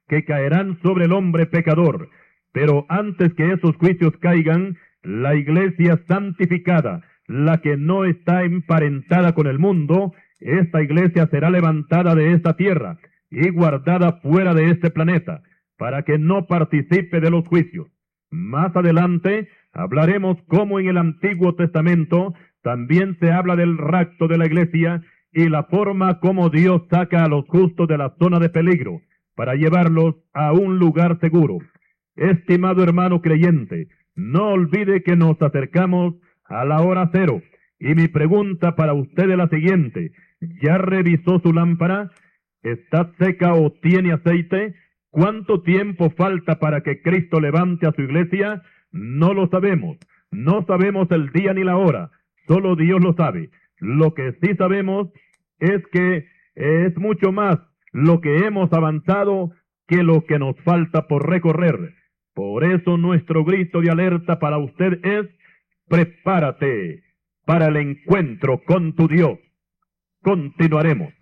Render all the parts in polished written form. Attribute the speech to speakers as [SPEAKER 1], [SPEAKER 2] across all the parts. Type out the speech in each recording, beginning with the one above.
[SPEAKER 1] que caerán sobre el hombre pecador. Pero antes que esos juicios caigan, la iglesia santificada, la que no está emparentada con el mundo, esta iglesia será levantada de esta tierra y guardada fuera de este planeta, para que no participe de los juicios. Más adelante hablaremos cómo en el Antiguo Testamento también se habla del rapto de la iglesia y la forma como Dios saca a los justos de la zona de peligro para llevarlos a un lugar seguro. Estimado hermano creyente, no olvide que nos acercamos a la hora cero. Y mi pregunta para usted es la siguiente: ¿ya revisó su lámpara? ¿Está seca o tiene aceite? ¿Cuánto tiempo falta para que Cristo levante a su iglesia? No lo sabemos. No sabemos el día ni la hora. Solo Dios lo sabe. Lo que sí sabemos es que es mucho más lo que hemos avanzado que lo que nos falta por recorrer. Por eso nuestro grito de alerta para usted es: prepárate para el encuentro con tu Dios. Continuaremos.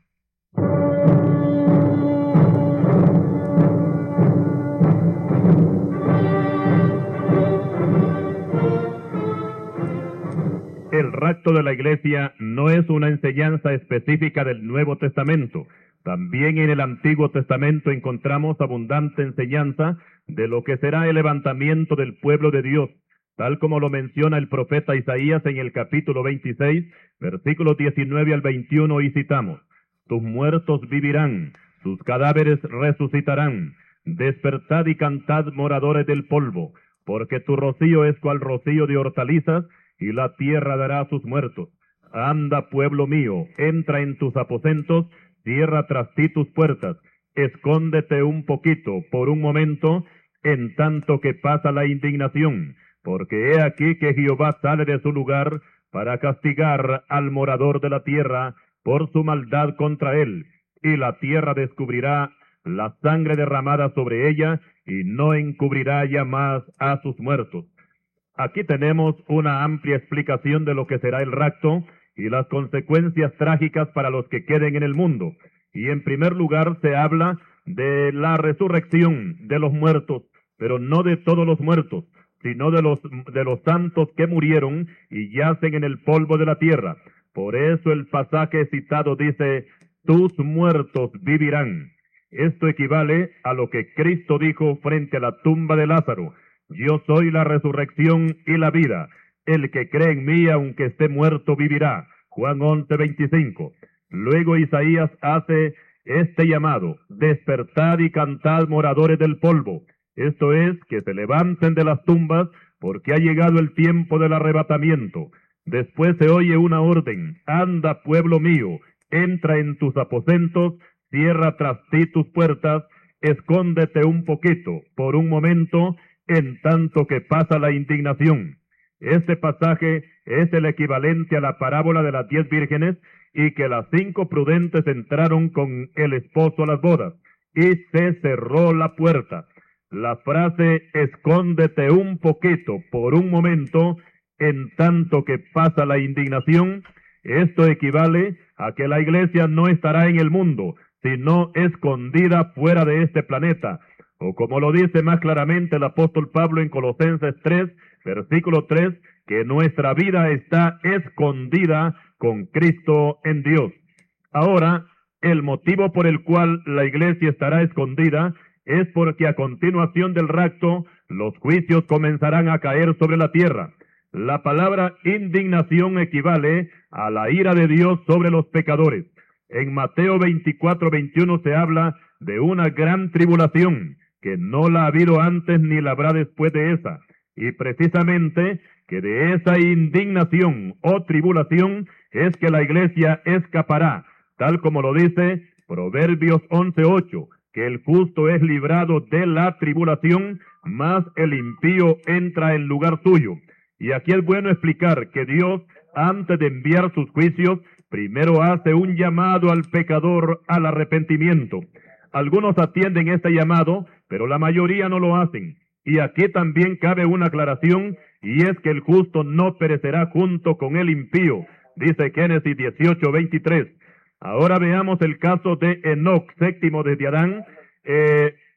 [SPEAKER 1] El rapto de la iglesia no es una enseñanza específica del Nuevo Testamento. También en el Antiguo Testamento encontramos abundante enseñanza de lo que será el levantamiento del pueblo de Dios, tal como lo menciona el profeta Isaías en el capítulo 26, versículos 19 al 21, y citamos: tus muertos vivirán, sus cadáveres resucitarán. Despertad y cantad, moradores del polvo, porque tu rocío es cual rocío de hortalizas, y la tierra dará a sus muertos. Anda, pueblo mío, entra en tus aposentos, cierra tras ti tus puertas, escóndete un poquito, por un momento, en tanto que pasa la indignación, porque he aquí que Jehová sale de su lugar para castigar al morador de la tierra por su maldad contra él, y la tierra descubrirá la sangre derramada sobre ella, y no encubrirá ya más a sus muertos. Aquí tenemos una amplia explicación de lo que será el rapto y las consecuencias trágicas para los que queden en el mundo. Y en primer lugar se habla de la resurrección de los muertos, pero no de todos los muertos, sino de los santos que murieron y yacen en el polvo de la tierra. Por eso el pasaje citado dice: tus muertos vivirán. Esto equivale a lo que Cristo dijo frente a la tumba de Lázaro: yo soy la resurrección y la vida. El que cree en mí, aunque esté muerto, vivirá. Juan 11:25. Luego Isaías hace este llamado: despertad y cantad, moradores del polvo. Esto es, que se levanten de las tumbas, porque ha llegado el tiempo del arrebatamiento. Después se oye una orden: anda, pueblo mío, entra en tus aposentos, cierra tras ti tus puertas, escóndete un poquito, por un momento, en tanto que pasa la indignación. Este pasaje es el equivalente a la parábola de las 10 vírgenes, y que las 5 prudentes entraron con el esposo a las bodas, y se cerró la puerta. La frase escóndete un poquito, por un momento, en tanto que pasa la indignación, esto equivale a que la iglesia no estará en el mundo, sino escondida fuera de este planeta. O como lo dice más claramente el apóstol Pablo en Colosenses 3, versículo 3, que nuestra vida está escondida con Cristo en Dios. Ahora, el motivo por el cual la iglesia estará escondida es porque a continuación del rapto, los juicios comenzarán a caer sobre la tierra. La palabra indignación equivale a la ira de Dios sobre los pecadores. En Mateo 24:21 se habla de una gran tribulación, que no la ha habido antes ni la habrá después de esa, y precisamente que de esa indignación o tribulación es que la iglesia escapará, tal como lo dice Proverbios 11:8, que el justo es librado de la tribulación, mas el impío entra en lugar suyo. Y aquí es bueno explicar que Dios, antes de enviar sus juicios, primero hace un llamado al pecador al arrepentimiento. Algunos atienden este llamado, pero la mayoría no lo hacen. Y aquí también cabe una aclaración, y es que el justo no perecerá junto con el impío, dice Génesis 18:23. Ahora veamos el caso de Enoc, séptimo desde Adán.